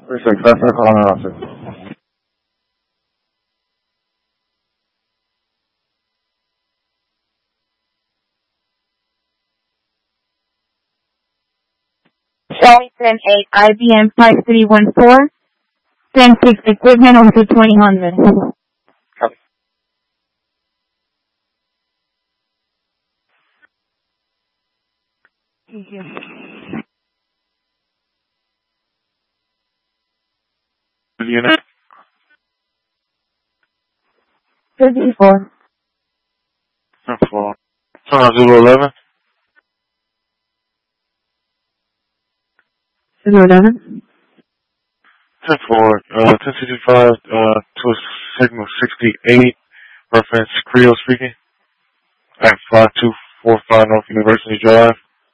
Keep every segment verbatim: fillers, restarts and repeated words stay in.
three six, that's the call on officer. Charlie ten eight, I B M five three one four, ten six equipment on two twenty hundred. Copy. Thank you. Unit? fifty-four. four. Turn on zero eleven. zero eleven. ten four, uh, ten sixty-five, uh, to a signal sixty-eight, reference Creo speaking, at five two four five North University Drive.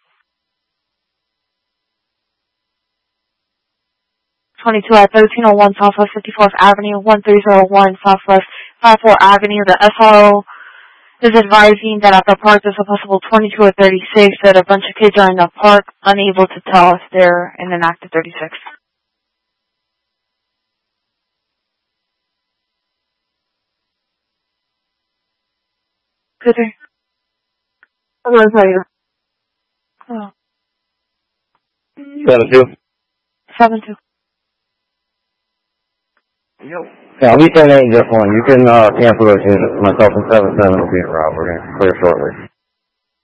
twenty-two at thirteen oh one Southwest fifty-fourth Avenue, one three oh one Southwest fifty-fourth Avenue. The S R O is advising that at the park there's a possible twenty-two or thirty-six, that a bunch of kids are in the park unable to tell if they're in an active thirty-six. Good day. I'm going to tell you. Oh. seven two. seven two. Yeah, we ten eight just one. You can, uh, cancel those units. Myself and seven seven will be around. We're going to clear shortly.